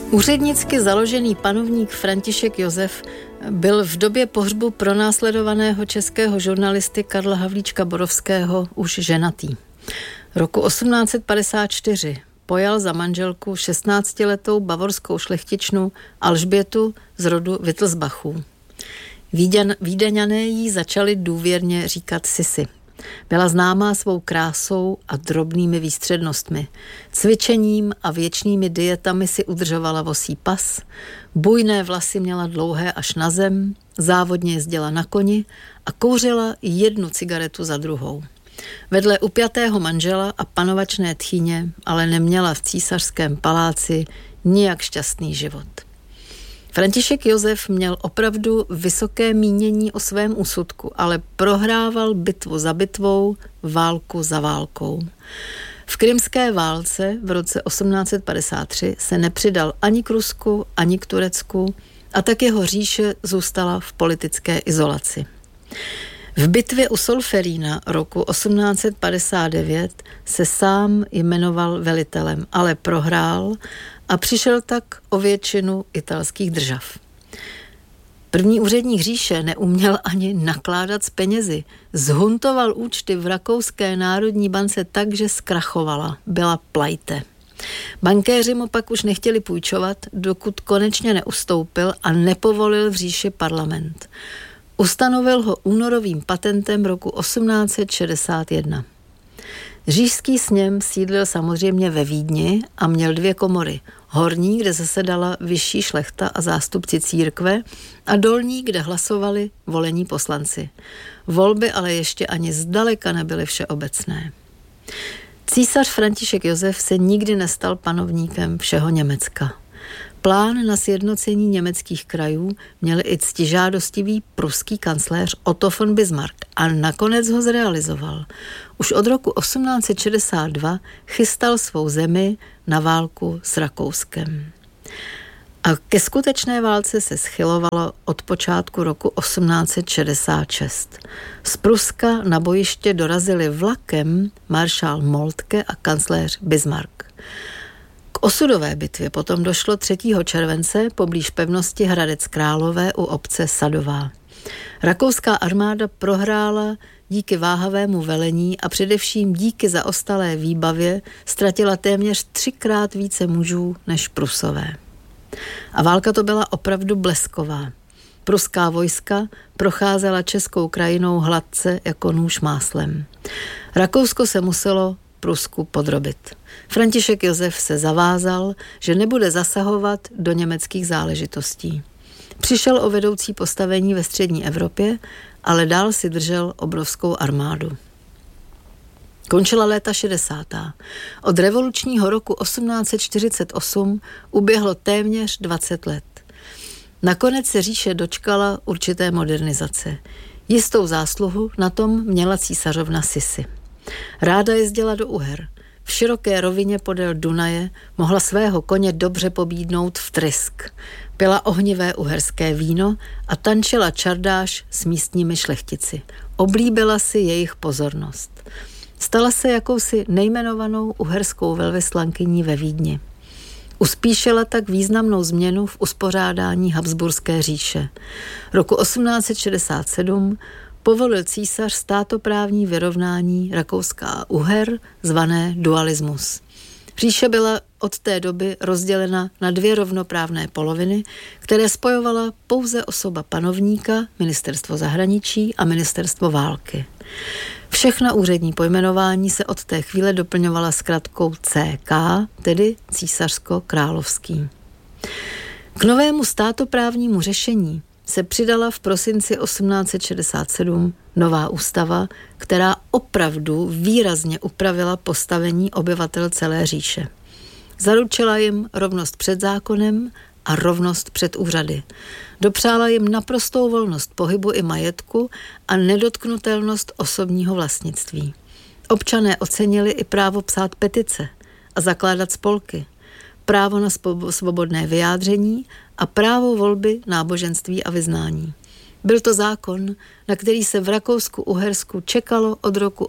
Úřednicky založený panovník František Josef byl v době pohřbu pronásledovaného českého žurnalisty Karla Havlíčka Borovského už ženatý. Roku 1854 pojal za manželku 16letou bavorskou šlechtičnu Alžbětu z rodu Wittelsbachů. Vídeňané jí začali důvěrně říkat Sisi. Byla známá svou krásou a drobnými výstřednostmi. Cvičením a věčnými dietami si udržovala vosí pas, bujné vlasy měla dlouhé až na zem, závodně jezdila na koni a kouřila jednu cigaretu za druhou. Vedle upjatého manžela a panovačné tchýně ale neměla v císařském paláci nijak šťastný život. František Josef měl opravdu vysoké mínění o svém úsudku, ale prohrával bitvu za bitvou, válku za válkou. V krymské válce v roce 1853 se nepřidal ani k Rusku, ani k Turecku a tak jeho říše zůstala v politické izolaci. V bitvě u Solferína roku 1859 se sám jmenoval velitelem, ale prohrál a přišel tak o většinu italských držav. První úředník říše neuměl ani nakládat s penězi. Zhuntoval účty v Rakouské národní bance tak, že zkrachovala. Byla plajte. Bankéři mu pak už nechtěli půjčovat, dokud konečně neustoupil a nepovolil v říši parlament. Ustanovil ho únorovým patentem roku 1861. Říšský sněm sídlil samozřejmě ve Vídni a měl 2 komory. Horní, kde zasedala vyšší šlechta a zástupci církve, a dolní, kde hlasovali volení poslanci. Volby ale ještě ani zdaleka nebyly všeobecné. Císař František Josef se nikdy nestal panovníkem všeho Německa. Plán na sjednocení německých krajů měl i ctižádostivý pruský kancléř Otto von Bismarck a nakonec ho zrealizoval. Už od roku 1862 chystal svou zemi na válku s Rakouskem. A ke skutečné válce se schylovalo od počátku roku 1866. Z Pruska na bojiště dorazili vlakem maršál Moltke a kancléř Bismarck. K osudové bitvě potom došlo 3. července poblíž pevnosti Hradec Králové u obce Sadová. Rakouská armáda prohrála díky váhavému velení a především díky zaostalé výbavě ztratila téměř 3krát více mužů než Prusové. A válka to byla opravdu blesková. Pruská vojska procházela českou krajinou hladce jako nůž máslem. Rakousko se muselo Prusku podrobit. František Josef se zavázal, že nebude zasahovat do německých záležitostí. Přišel o vedoucí postavení ve střední Evropě, ale dál si držel obrovskou armádu. Končila léta 60. Od revolučního roku 1848 uběhlo téměř 20 let. Nakonec se říše dočkala určité modernizace. Jistou zásluhu na tom měla císařovna Sisi. Ráda jezdila do Uher. V široké rovině podél Dunaje mohla svého koně dobře pobídnout v trysk. Pila ohnivé uherské víno a tančila čardáš s místními šlechtici. Oblíbila si jejich pozornost. Stala se jakousi nejmenovanou uherskou velvyslankyní ve Vídni. Uspíšila tak významnou změnu v uspořádání Habsburské říše. Roku 1867 povolil císař státoprávní vyrovnání Rakouska a Uher, zvané dualismus. Říše byla od té doby rozdělena na 2 rovnoprávné poloviny, které spojovala pouze osoba panovníka, ministerstvo zahraničí a ministerstvo války. Všechna úřední pojmenování se od té chvíle doplňovala zkratkou CK, tedy císařsko-královský. K novému státoprávnímu řešení se přidala v prosinci 1867 nová ústava, která opravdu výrazně upravila postavení obyvatel celé říše. Zaručila jim rovnost před zákonem a rovnost před úřady. Dopřála jim naprostou volnost pohybu i majetku a nedotknutelnost osobního vlastnictví. Občané ocenili i právo psát petice a zakládat spolky, právo na svobodné vyjádření a právo volby náboženství a vyznání. Byl to zákon, na který se v Rakousku-Uhersku čekalo od roku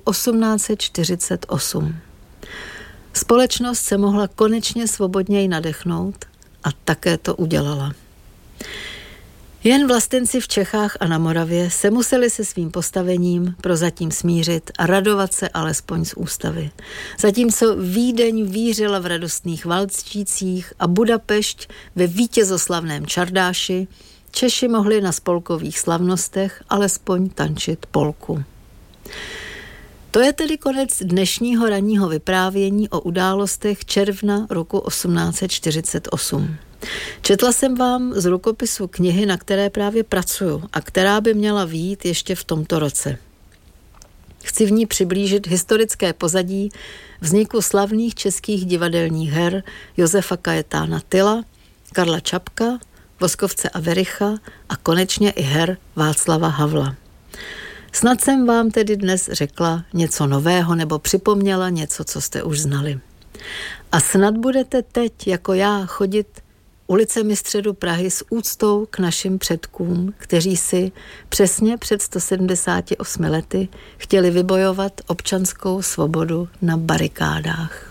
1848. Společnost se mohla konečně svobodněji nadechnout a také to udělala. Jen vlastenci v Čechách a na Moravě se museli se svým postavením prozatím smířit a radovat se alespoň z ústavy. Zatímco Vídeň vířila v radostných valčících a Budapešť ve vítězoslavném čardáši, Češi mohli na spolkových slavnostech alespoň tančit polku. To je tedy konec dnešního ranního vyprávění o událostech června roku 1848. Četla jsem vám z rukopisu knihy, na které právě pracuju a která by měla vyjít ještě v tomto roce. Chci v ní přiblížit historické pozadí vzniku slavných českých divadelních her Josefa Kajetána Tyla, Karla Čapka, Voskovce a Vericha a konečně i her Václava Havla. Snad jsem vám tedy dnes řekla něco nového nebo připomněla něco, co jste už znali. A snad budete teď, jako já, chodit ulicemi středu Prahy s úctou k našim předkům, kteří si přesně před 178 lety chtěli vybojovat občanskou svobodu na barikádách.